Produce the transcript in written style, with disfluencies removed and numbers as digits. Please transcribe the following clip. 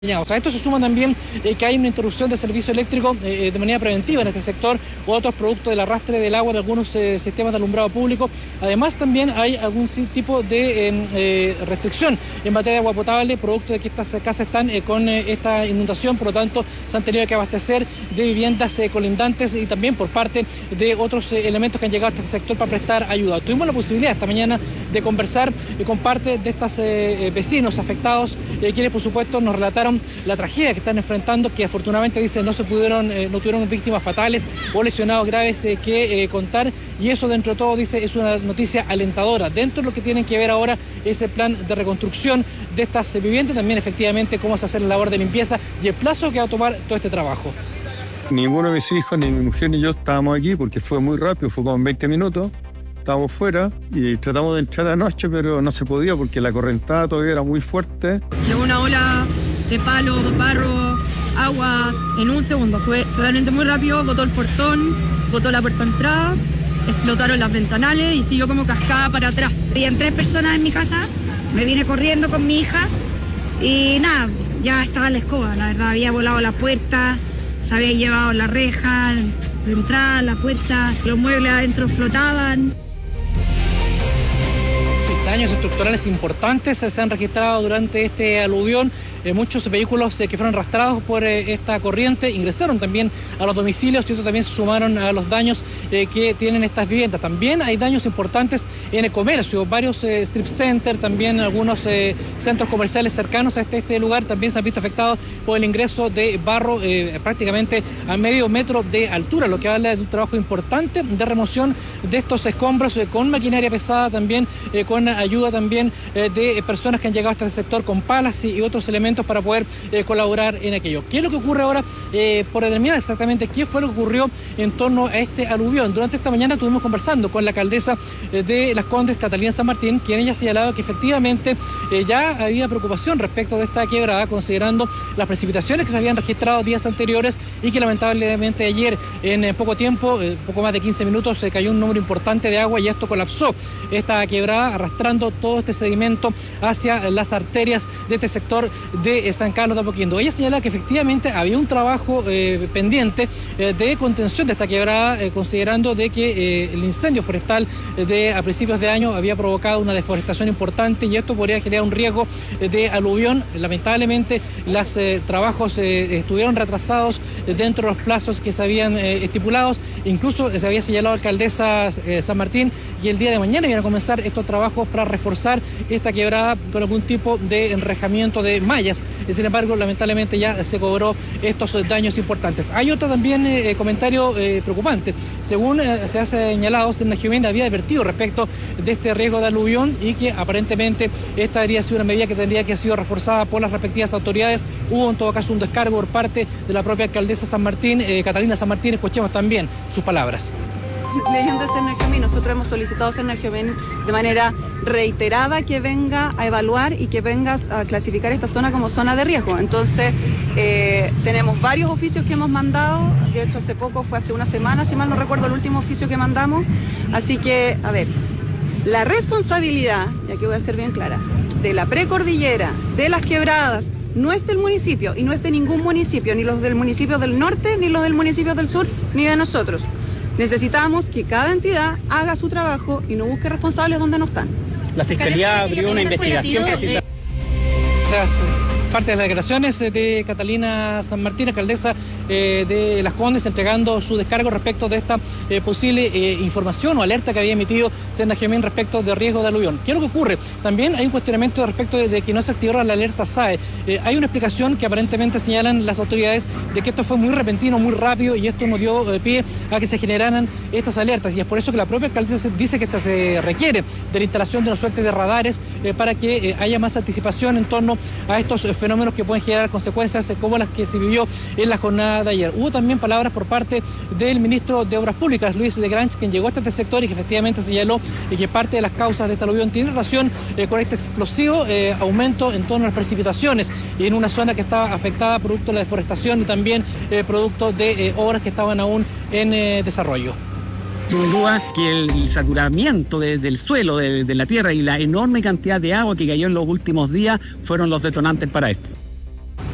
O sea, esto se suma también que hay una interrupción de servicio eléctrico de manera preventiva en este sector, o otros productos del arrastre del agua de algunos sistemas de alumbrado público. Además, también hay algún tipo de restricción en materia de agua potable, producto de que estas casas están con esta inundación, por lo tanto, se han tenido que abastecer de viviendas colindantes y también por parte de otros elementos que han llegado a este sector para prestar ayuda. Tuvimos la posibilidad esta mañana de conversar con parte de estos vecinos afectados, quienes, por supuesto, nos relataron la tragedia que están enfrentando, que afortunadamente dicen no tuvieron víctimas fatales o lesionados graves que contar, y eso dentro de todo, dice, es una noticia alentadora. Dentro de lo que tienen que ver ahora es el plan de reconstrucción de estas viviendas, también efectivamente cómo se hace la labor de limpieza y el plazo que va a tomar todo este trabajo. Ninguno de mis hijos, ni mi mujer ni yo estábamos aquí porque fue muy rápido, fue como en 20 minutos. Estábamos fuera y tratamos de entrar anoche, pero no se podía porque la correntada todavía era muy fuerte. Llegó una ola de palo, barro, agua en un segundo. Fue realmente muy rápido, botó el portón, botó la puerta de entrada, explotaron las ventanales y siguió como cascada para atrás. Habían 3 personas en mi casa, me vine corriendo con mi hija y nada, ya estaba la escoba, la verdad, había volado la puerta, se había llevado la reja, la entrada, la puerta, los muebles adentro flotaban. Daños estructurales importantes se han registrado durante este aluvión. Muchos vehículos que fueron arrastrados por esta corriente ingresaron también a los domicilios y estos también se sumaron a los daños que tienen estas viviendas. También hay daños importantes en el comercio, varios strip centers, también algunos centros comerciales cercanos a este lugar también se han visto afectados por el ingreso de barro prácticamente a medio metro de altura, lo que habla de un trabajo importante de remoción de estos escombros con maquinaria pesada, también con ayuda también de personas que han llegado hasta el sector con palas y otros elementos para poder colaborar en aquello. ¿Qué es lo que ocurre ahora? Por determinar exactamente qué fue lo que ocurrió en torno a este aluvión. Durante esta mañana estuvimos conversando con la alcaldesa de Las Condes, Catalina San Martín, quien ella señalaba que efectivamente ya había preocupación respecto de esta quebrada, considerando las precipitaciones que se habían registrado días anteriores y que lamentablemente ayer, en poco tiempo, poco más de 15 minutos, se cayó un número importante de agua y esto colapsó esta quebrada, arrastrando todo este sedimento hacia las arterias de este sector de San Carlos de Apoquindo. Ella señala que efectivamente había un trabajo pendiente de contención de esta quebrada, considerando de que el incendio forestal a principios de año había provocado una deforestación importante y esto podría generar un riesgo de aluvión. Lamentablemente los trabajos estuvieron retrasados dentro de los plazos que se habían estipulados. Incluso se había señalado a la alcaldesa San Martín y el día de mañana iban a comenzar estos trabajos para reforzar esta quebrada con algún tipo de enrejamiento de mallas. Sin embargo, lamentablemente ya se cobró estos daños importantes. Hay otro también comentario preocupante. Según se ha señalado, Serna Giovén había advertido respecto de este riesgo de aluvión y que aparentemente esta habría sido una medida que tendría que haber sido reforzada por las respectivas autoridades. Hubo en todo caso un descargo por parte de la propia alcaldesa San Martín, Catalina San Martín. Escuchemos también sus palabras. Leyendo Serna Giovén, nosotros hemos solicitado a Serna Giovén de manera reiterada que venga a evaluar y que venga a clasificar esta zona como zona de riesgo. Entonces, tenemos varios oficios que hemos mandado, de hecho hace una semana, si mal no recuerdo, el último oficio que mandamos. Así que, a ver, la responsabilidad, y aquí voy a ser bien clara, de la precordillera, de las quebradas, no es del municipio y no es de ningún municipio, ni los del municipio del norte, ni los del municipio del sur, ni de nosotros. Necesitamos que cada entidad haga su trabajo y no busque responsables donde no están. La Fiscalía abrió una investigación precisa. Parte de las declaraciones de Catalina San Martín, alcaldesa de Las Condes, entregando su descargo respecto de esta posible información o alerta que había emitido Serna Giovén respecto de riesgo de aluvión. ¿Qué es lo que ocurre? También hay un cuestionamiento respecto de que no se activara la alerta SAE. Hay una explicación que aparentemente señalan las autoridades de que esto fue muy repentino, muy rápido y esto no dio pie a que se generaran estas alertas. Y es por eso que la propia alcaldesa dice que se requiere de la instalación de una suerte de radares para que haya más anticipación en torno a estos fenómenos que pueden generar consecuencias como las que se vivió en la jornada de ayer. Hubo también palabras por parte del ministro de Obras Públicas, Luis Legrange, quien llegó hasta este sector y que efectivamente señaló que parte de las causas de este aluvión tiene relación con este explosivo aumento en torno a las precipitaciones en una zona que estaba afectada producto de la deforestación y también producto de obras que estaban aún en desarrollo. Sin duda que el saturamiento del suelo, de la tierra y la enorme cantidad de agua que cayó en los últimos días fueron los detonantes para esto.